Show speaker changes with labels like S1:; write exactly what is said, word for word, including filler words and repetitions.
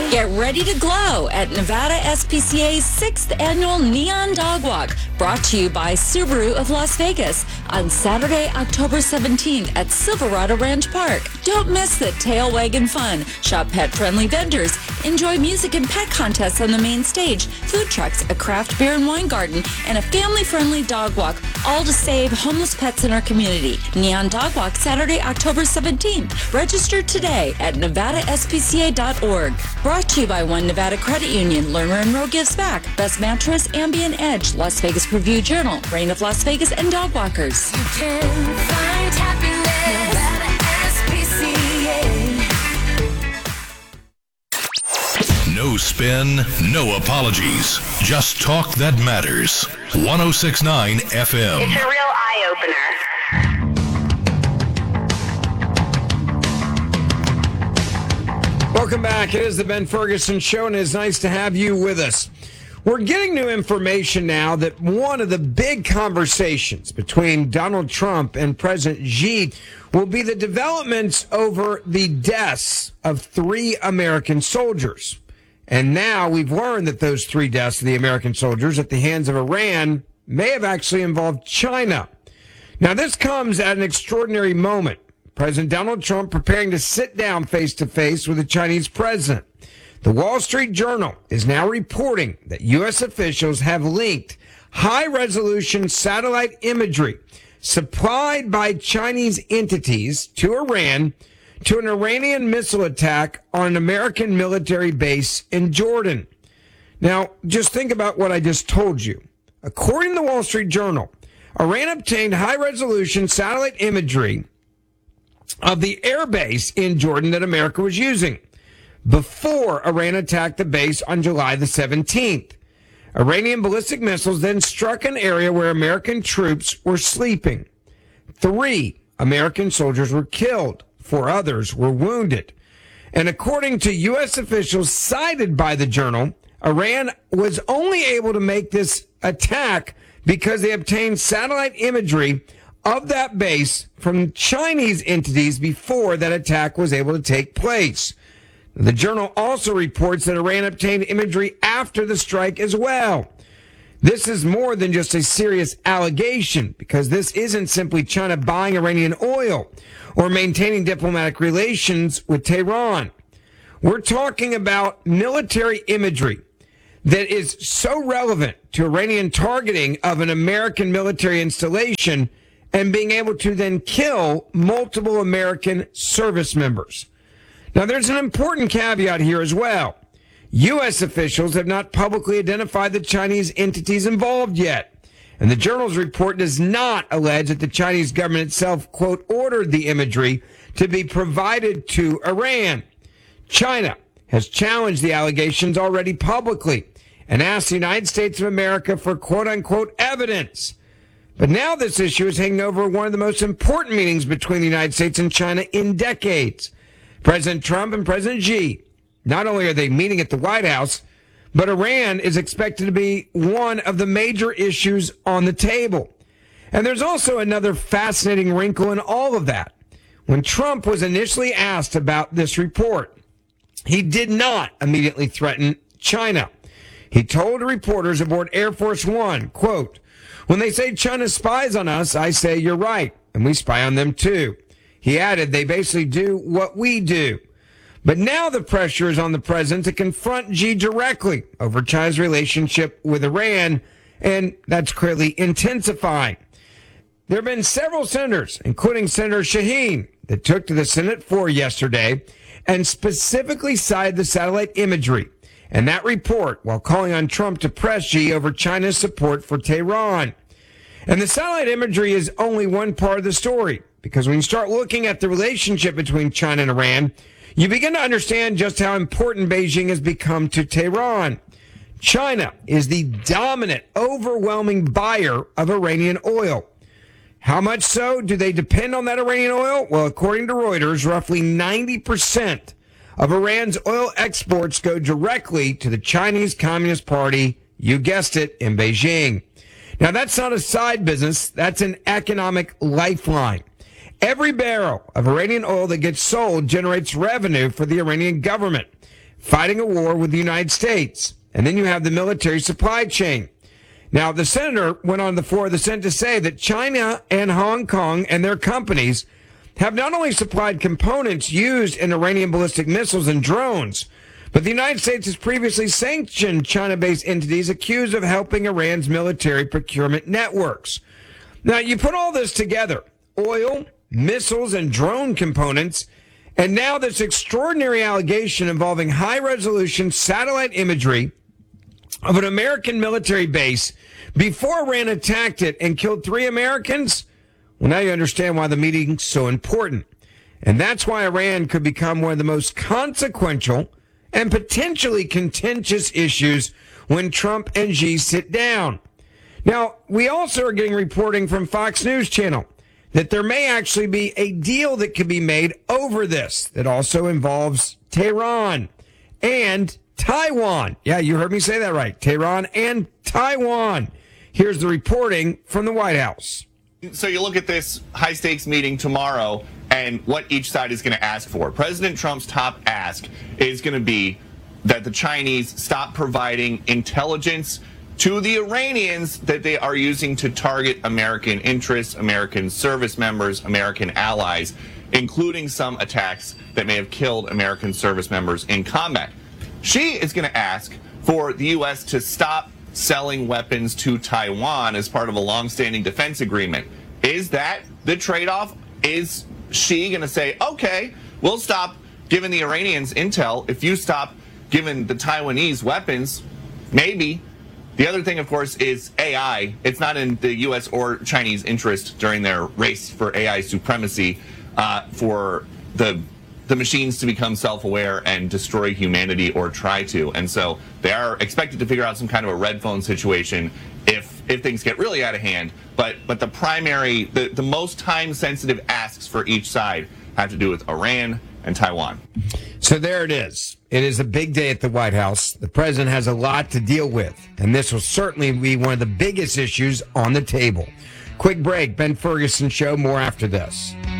S1: Get ready to glow at Nevada S P C A's sixth Annual Neon Dog Walk, brought to you by Subaru of Las Vegas on Saturday, October seventeenth at Silverado Ranch Park. Don't miss the tail wagging fun. Shop pet-friendly vendors. Enjoy music and pet contests on the main stage, food trucks, a craft beer and wine garden, and a family-friendly dog walk, all to save homeless pets in our community. Neon Dog Walk, Saturday, October seventeenth. Register today at nevada s p c a dot org. Brought to you by One Nevada Credit Union, Lerner and Rowe gives back, Best Mattress, Ambient Edge, Las Vegas Review Journal, Reign of Las Vegas, and Dog Walkers.
S2: You can find happiness, Nevada S P C A.
S3: No spin, no apologies. Just talk that matters. one oh six point nine F M.
S4: It's a real eye-opener.
S5: Welcome back. It is the Ben Ferguson Show, and it's nice to have you with us. We're getting new information now that one of the big conversations between Donald Trump and President Xi will be the developments over the deaths of three American soldiers. And now we've learned that those three deaths of the American soldiers at the hands of Iran may have actually involved China. Now, this comes at an extraordinary moment. President Donald Trump preparing to sit down face-to-face with the Chinese president. The Wall Street Journal is now reporting that U S officials have linked high-resolution satellite imagery supplied by Chinese entities to Iran to an Iranian missile attack on an American military base in Jordan. Now, just think about what I just told you. According to the Wall Street Journal, Iran obtained high-resolution satellite imagery of the air base in Jordan that America was using before Iran attacked the base on July the seventeenth. Iranian ballistic missiles then struck an area where American troops were sleeping. Three American soldiers were killed. Four others were wounded. And according to U S officials cited by the Journal, Iran was only able to make this attack because they obtained satellite imagery of that base from Chinese entities before that attack was able to take place. The Journal also reports that Iran obtained imagery after the strike as well. This is more than just a serious allegation, because this isn't simply China buying Iranian oil or maintaining diplomatic relations with Tehran. We're talking about military imagery that is so relevant to Iranian targeting of an American military installation and being able to then kill multiple American service members. Now, there's an important caveat here as well. U S officials have not publicly identified the Chinese entities involved yet. And the Journal's report does not allege that the Chinese government itself, quote, ordered the imagery to be provided to Iran. China has challenged the allegations already publicly and asked the United States of America for, quote, unquote, evidence. But now this issue is hanging over one of the most important meetings between the United States and China in decades. President Trump and President Xi, not only are they meeting at the White House, but Iran is expected to be one of the major issues on the table. And there's also another fascinating wrinkle in all of that. When Trump was initially asked about this report, he did not immediately threaten China. He told reporters aboard Air Force One, quote, "When they say China spies on us, I say you're right, and we spy on them too." He added, they basically do what we do. But now the pressure is on the president to confront Xi directly over China's relationship with Iran, and that's clearly intensifying. There have been several senators, including Senator Shaheen, that took to the Senate floor yesterday and specifically cited the satellite imagery and that report while calling on Trump to press Xi over China's support for Tehran. And the satellite imagery is only one part of the story, because when you start looking at the relationship between China and Iran, you begin to understand just how important Beijing has become to Tehran. China is the dominant, overwhelming buyer of Iranian oil. How much so do they depend on that Iranian oil? Well, according to Reuters, roughly ninety percent of Iran's oil exports go directly to the Chinese Communist Party, you guessed it, in Beijing. Now, that's not a side business. That's an economic lifeline. Every barrel of Iranian oil that gets sold generates revenue for the Iranian government. fighting a war with the United States. And then you have the military supply chain. Now, the senator went on the floor of the Senate to say that China and Hong Kong and their companies have not only supplied components used in Iranian ballistic missiles and drones, but the United States has previously sanctioned China-based entities accused of helping Iran's military procurement networks. Now, you put all this together, oil, missiles, and drone components, and now this extraordinary allegation involving high-resolution satellite imagery of an American military base before Iran attacked it and killed three Americans. Well, now you understand why the meeting's so important. And that's why Iran could become one of the most consequential and potentially contentious issues when Trump and Xi sit down. Now, we also are getting reporting from Fox News Channel that there may actually be a deal that could be made over this that also involves Tehran and Taiwan. Yeah, you heard me say that right. Tehran and Taiwan. Here's the reporting from the White House.
S4: So you look at this high-stakes meeting tomorrow and what each side is going to ask for. President Trump's top ask is going to be that the Chinese stop providing intelligence to the Iranians that they are using to target American interests, American service members, American allies, including some attacks that may have killed American service members in combat. Xi is going to ask for the U S to stop selling weapons to Taiwan as part of a long-standing defense agreement. Is that the trade-off? Is Xi going to say, okay, we'll stop giving the Iranians intel if you stop giving the Taiwanese weapons? Maybe. The other thing, of course, is A I. It's not in the U S or Chinese interest during their race for A I supremacy uh, for the the machines to become self-aware and destroy humanity or try to. And so they are expected to figure out some kind of a red phone situation if if things get really out of hand. But but the primary, the, the most time-sensitive asks for each side have to do with Iran and Taiwan.
S5: So there it is. It is a big day at the White House. The president has a lot to deal with, and this will certainly be one of the biggest issues on the table. Quick break. Ben Ferguson Show. More after this.